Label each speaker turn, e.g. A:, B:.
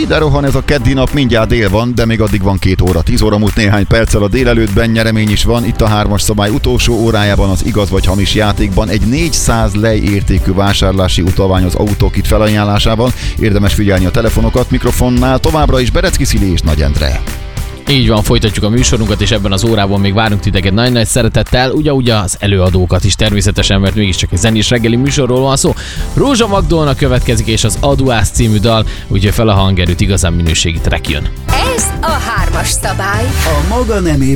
A: de rohan ez a keddi nap, mindjárt dél van, de még addig van 2 óra. 10 óra múlt néhány perccel a délelőttben, nyeremény is van. Itt a 3-as szabály utolsó órájában az igaz vagy hamis játékban egy 400 lej értékű vásárlási utalvány az Autokit felajánlásában. Érdemes figyelni a telefonokat, mikrofonnál továbbra is Berecki Szili és Nagy Endre.
B: Így van, folytatjuk a műsorunkat, és ebben az órában még várunk titeket nagy-nagy szeretettel, ugye az előadókat is természetesen, mert mégiscsak egy zenés reggeli műsorról van szó. Rózsa Magdolna következik, és az Aduász című dal, úgyhogy fel a hangerőt, igazán minőségi track jön.
C: Ez a 3-as szabály.
D: A maga nemében